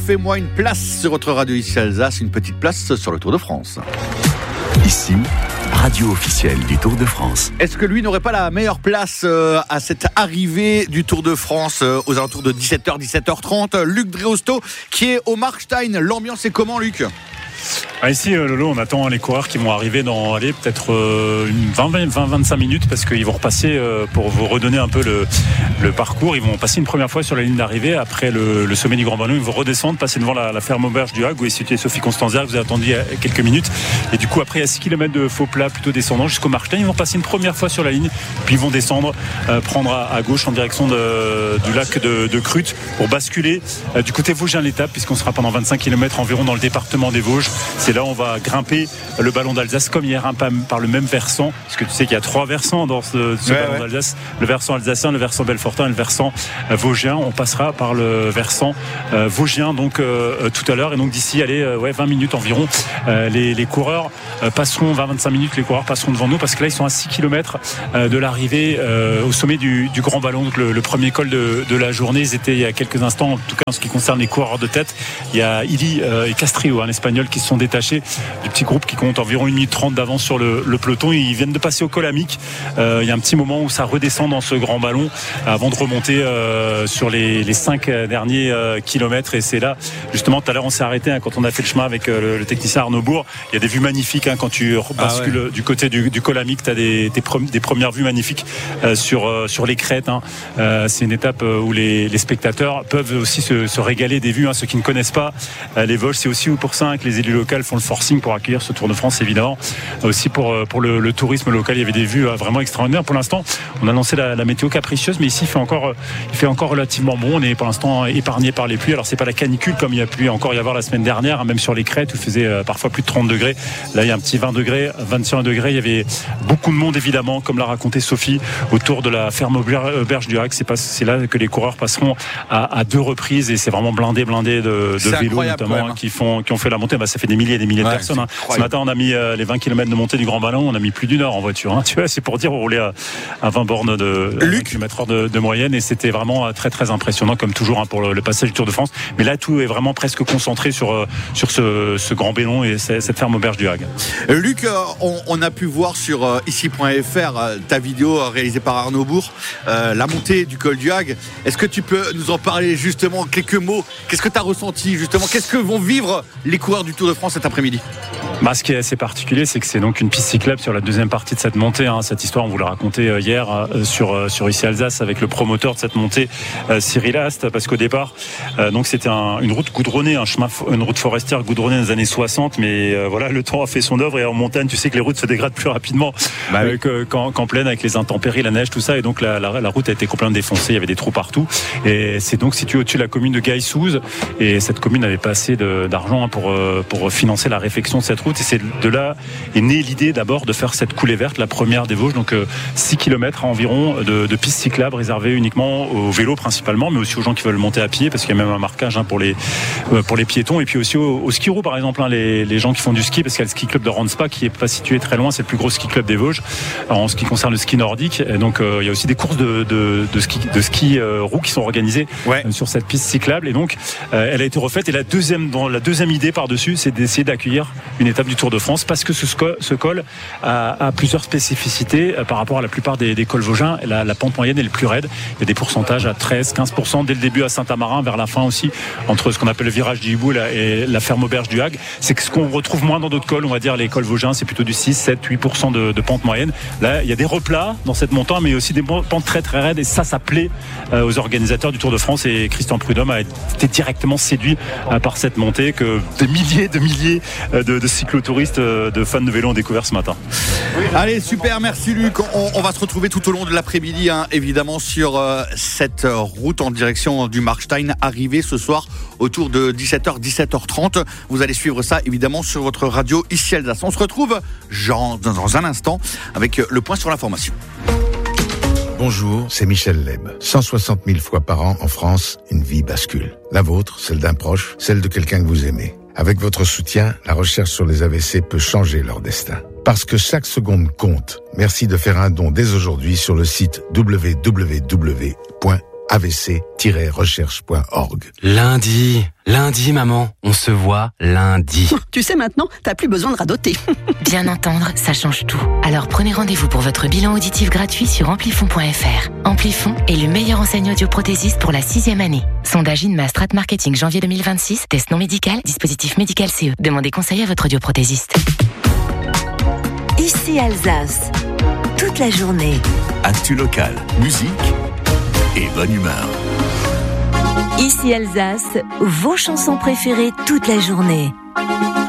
Fais-moi une place sur votre radio ici Alsace, une petite place sur le Tour de France. Ici, radio officielle du Tour de France. Est-ce que lui n'aurait pas la meilleure place à cette arrivée du Tour de France aux alentours de 17h, 17h30 ? Luc Dreosto qui est au Markstein. L'ambiance est comment, Luc ? Ici, Lolo, on attend les coureurs qui vont arriver dans peut-être 20-25 minutes parce qu'ils vont repasser pour vous redonner un peu le parcours. Ils vont passer une première fois sur la ligne d'arrivée après le sommet du Grand Ballon. Ils vont redescendre, passer devant la ferme auberge du Hague où est située Sophie Constantia, que vous avez attendu il y a quelques minutes. Et du coup, après, il y a 6 km de faux plat plutôt descendant jusqu'au Markstein. Ils vont passer une première fois sur la ligne, puis ils vont descendre, prendre à gauche en direction du lac de Crute pour basculer du côté vosgien l'étape, puisqu'on sera pendant 25 km environ dans le département des Vosges. C'est là où on va grimper le ballon d'Alsace comme hier, par le même versant, parce que tu sais qu'il y a 3 versants dans ce ballon d'Alsace, le versant alsacien, le versant belfortain et le versant vosgien. On passera par le versant vosgien donc tout à l'heure, et donc d'ici 20 minutes environ, les coureurs passeront 20-25 minutes, les coureurs passeront devant nous, parce que là ils sont à 6 km de l'arrivée au sommet du Grand Ballon, donc le premier col de la journée. Ils étaient il y a quelques instants, en tout cas en ce qui concerne les coureurs de tête. Il y a Ili et Castrillo, un espagnol, qui se sont détachés du petit groupe qui compte environ 1 minute 30 d'avance sur le peloton. Ils viennent de passer au col Amic. Il y a un petit moment où ça redescend dans ce Grand Ballon avant de remonter sur les 5 derniers kilomètres, et c'est là justement, tout à l'heure on s'est arrêté quand on a fait le chemin avec le technicien Arnaud Bourg. Il y a des vues magnifiques quand tu bascules du côté du col Amic. Tu as des premières vues magnifiques sur les crêtes. C'est une étape où les spectateurs peuvent aussi se régaler des vues. Ceux qui ne connaissent pas les Vosges, c'est aussi pour ça que les élus locaux font le forcing pour accueillir ce Tour de France, évidemment. Aussi pour le tourisme local, il y avait des vues vraiment extraordinaires. Pour l'instant, on a annoncé la météo capricieuse, mais ici il fait encore relativement bon. On est pour l'instant épargné par les pluies. Alors c'est pas la canicule comme il y a pu encore y avoir la semaine dernière, même sur les crêtes où il faisait parfois plus de 30 degrés. Là il y a un petit 20 degrés, 21 degrés. Il y avait beaucoup de monde, évidemment, comme l'a raconté Sophie, autour de la ferme auberge du Hague. C'est là que les coureurs passeront à 2 reprises, et c'est vraiment blindé de vélos notamment qui ont fait la montée. Ça fait des milliers et des milliers de personnes. Ce matin, on a mis les 20 km de montée du Grand Ballon, on a mis plus d'1 heure en voiture. Tu vois, c'est pour dire, on roulait à 20 bornes de 20 km/h de moyenne, et c'était vraiment très très impressionnant, comme toujours pour le passage du Tour de France. Mais là, tout est vraiment presque concentré sur ce Grand Ballon et cette ferme auberge du Hague. Luc, on a pu voir sur ici.fr ta vidéo réalisée par Arnaud Bourg, la montée du col du Hague. Est-ce que tu peux nous en parler justement, quelques mots? Qu'est-ce que tu as ressenti justement? Qu'est-ce que vont vivre les coureurs du Tour de France cet après-midi? Ce qui est assez particulier, c'est que c'est donc une piste cyclable sur la deuxième partie de cette montée. Cette histoire, on vous l'a raconté hier sur ici Alsace avec le promoteur de cette montée, Cyril Ast, parce qu'au départ, donc c'était une route goudronnée, une route forestière goudronnée dans les années 60, mais le temps a fait son œuvre, et en montagne, tu sais que les routes se dégradent plus rapidement qu'en plaine, avec les intempéries, la neige, tout ça, et donc la route a été complètement défoncée, il y avait des trous partout, et c'est donc situé au-dessus de la commune de Gaï-Souze, et cette commune n'avait pas assez d'argent pour financer la réfection de cette route, et c'est de là est née l'idée d'abord de faire cette coulée verte, la première des Vosges, donc 6 km environ de pistes cyclables réservées uniquement aux vélos principalement, mais aussi aux gens qui veulent monter à pied, parce qu'il y a même un marquage pour les piétons, et puis aussi au ski roue par exemple, les gens qui font du ski, parce qu'il y a le ski club de Ranspa qui est pas situé très loin, c'est le plus gros ski club des Vosges en ce qui concerne le ski nordique, et donc il y a aussi des courses de ski roue qui sont organisées sur cette piste cyclable, et donc elle a été refaite, et la deuxième idée par-dessus, c'est d'essayer d'accueillir une étape du Tour de France, parce que ce col a plusieurs spécificités par rapport à la plupart des cols vosgiens. La pente moyenne est le plus raide, il y a des pourcentages à 13-15% dès le début à Saint-Amarin, vers la fin aussi, entre ce qu'on appelle le virage du Hibou et la ferme auberge du Hague. C'est ce qu'on retrouve moins dans d'autres cols, on va dire les cols vosgiens, c'est plutôt du 6-7-8% de pente moyenne. Là il y a des replats dans cette montée, mais aussi des pentes très très raides, et ça plaît aux organisateurs du Tour de France, et Christian Prudhomme a été directement séduit par cette montée que des milliers de cyclotouristes, de fans de vélo ont découvert ce matin. Allez, super, merci Luc. On va se retrouver tout au long de l'après-midi, évidemment, sur cette route en direction du Markstein, arrivée ce soir autour de 17h, 17h30. Vous allez suivre ça, évidemment, sur votre radio ici Alsace. On se retrouve dans un instant avec le point sur l'information. Bonjour, c'est Michel Leb. 160 000 fois par an en France, une vie bascule. La vôtre, celle d'un proche, celle de quelqu'un que vous aimez. Avec votre soutien, la recherche sur les AVC peut changer leur destin. Parce que chaque seconde compte, merci de faire un don dès aujourd'hui sur le site www.avc.fr. avc-recherche.org. Lundi, maman, on se voit lundi. Tu sais maintenant, t'as plus besoin de radoter. Bien entendre, ça change tout. Alors prenez rendez-vous pour votre bilan auditif gratuit sur amplifon.fr. Amplifon est le meilleur enseigne audioprothésiste pour la 6e année. Sondage INMA Strat Marketing janvier 2026, test non médical, dispositif médical CE. Demandez conseil à votre audioprothésiste. Ici Alsace, toute la journée. Actu local, musique et bonne humeur. Ici Alsace, vos chansons préférées toute la journée.